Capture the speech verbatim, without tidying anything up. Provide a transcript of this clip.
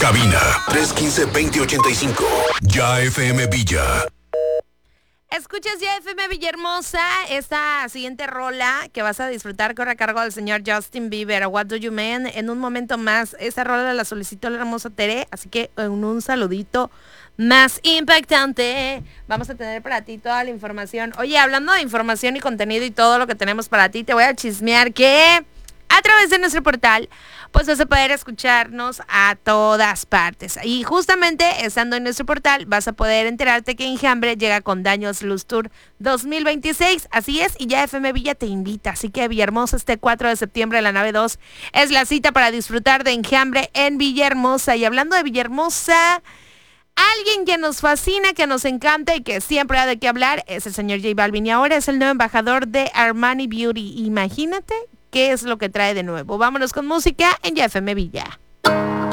cabina tres uno cinco, dos cero ocho cinco. Ya F M Villa. Escuchas Ya F M Villahermosa. Esta siguiente rola que vas a disfrutar corre a cargo del señor Justin Bieber, What Do You Mean. En un momento más, esta rola la solicitó la hermosa Tere, así que en un saludito más impactante vamos a tener para ti toda la información. Oye, hablando de información y contenido y todo lo que tenemos para ti, te voy a chismear que a través de nuestro portal pues vas a poder escucharnos a todas partes. Y justamente estando en nuestro portal vas a poder enterarte que Enjambre llega con Daños Luz Tour dos mil veintiséis. Así es, y ya F M Villa te invita. Así que Villahermosa este cuatro de septiembre, la nave dos, es la cita para disfrutar de Enjambre en Villahermosa. Y hablando de Villahermosa, alguien que nos fascina, que nos encanta y que siempre ha de qué hablar es el señor J Balvin. Y ahora es el nuevo embajador de Armani Beauty. Imagínate qué es lo que trae de nuevo. Vámonos con música en Ya F M Villa.